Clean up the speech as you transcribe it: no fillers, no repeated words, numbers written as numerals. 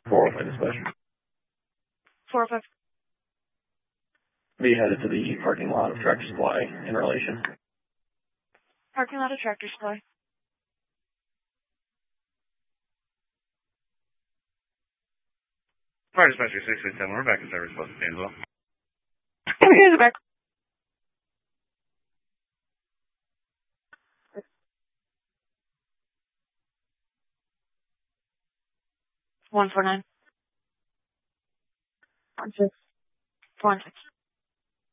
405 dispatch. 405. Be headed to the parking lot of Tractor Supply in relation. Parking lot of Tractor Supply. Fire dispatcher 667, we're back in service, Los Angeles. Here's back. $149. 16. 16.